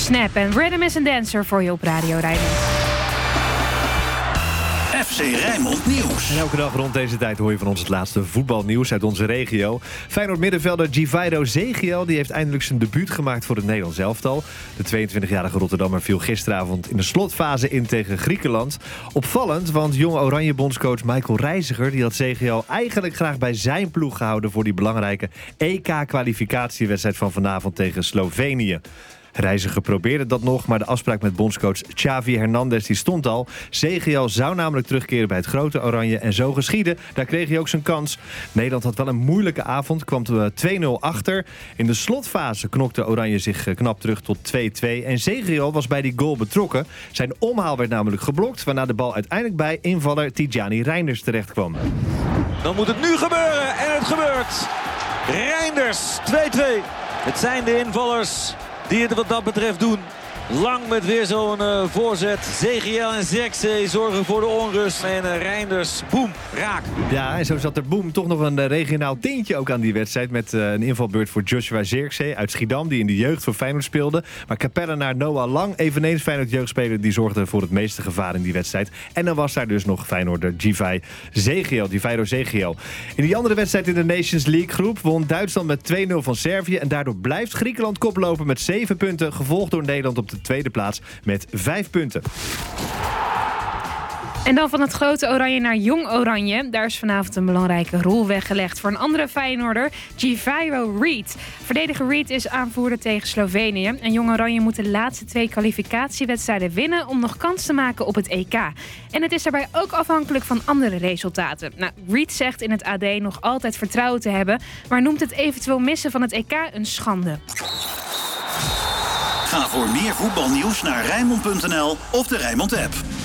Snap en Rhythm is a Dancer voor je op Radio Rijnmond. FC Rijnmond Nieuws. En elke dag rond deze tijd hoor je van ons het laatste voetbalnieuws uit onze regio. Feyenoord middenvelder Givairo Zegiel die heeft eindelijk zijn debuut gemaakt voor het Nederlands elftal. De 22-jarige Rotterdammer viel gisteravond in de slotfase in tegen Griekenland. Opvallend, want jonge Oranje bondscoach Michael Reiziger die had Zegiel eigenlijk graag bij zijn ploeg gehouden voor die belangrijke EK-kwalificatiewedstrijd van vanavond tegen Slovenië. Reiziger probeerde dat nog, maar de afspraak met bondscoach Xavi Hernandez die stond al. Zegiel zou namelijk terugkeren bij het grote Oranje en zo geschiedde. Daar kreeg hij ook zijn kans. Nederland had wel een moeilijke avond, kwam 2-0 achter. In de slotfase knokte Oranje zich knap terug tot 2-2. En Zegiel was bij die goal betrokken. Zijn omhaal werd namelijk geblokt, waarna de bal uiteindelijk bij invaller Tidjani Reinders terecht kwam. Dan moet het nu gebeuren en het gebeurt. Reinders 2-2. Het zijn de invallers die het wat dat betreft doen. Lang met weer zo'n voorzet. Zegiel en Zirkzee zorgen voor de onrust. En Reinders, boem, raak. Ja, en zo zat er boem toch nog een regionaal tintje ook aan die wedstrijd. Met een invalbeurt voor Joshua Zirkzee uit Schiedam, die in de jeugd voor Feyenoord speelde. Maar Capellenaar Noah Lang, eveneens Feyenoord jeugdspeler, die zorgde voor het meeste gevaar in die wedstrijd. En dan was daar dus nog Feyenoorder Givairo Zegiel. In die andere wedstrijd in de Nations League groep won Duitsland met 2-0 van Servië. En daardoor blijft Griekenland koplopen met 7 punten. Gevolgd door Nederland op de tweede plaats met 5 punten. En dan van het grote Oranje naar Jong Oranje. Daar is vanavond een belangrijke rol weggelegd voor een andere Feyenoorder, Givairo Reed. Verdediger Reed is aanvoerder tegen Slovenië. En Jong Oranje moet de laatste 2 kwalificatiewedstrijden winnen om nog kans te maken op het EK. En het is daarbij ook afhankelijk van andere resultaten. Nou, Reed zegt in het AD nog altijd vertrouwen te hebben, maar noemt het eventueel missen van het EK een schande. Ga voor meer voetbalnieuws naar Rijnmond.nl of de Rijnmond app.